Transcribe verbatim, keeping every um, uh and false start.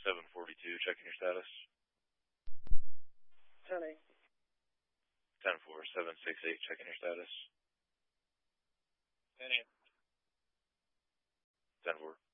seven forty-two, checking your status. ten eight. ten four, seven six eight, checking your status. ten eight. ten four.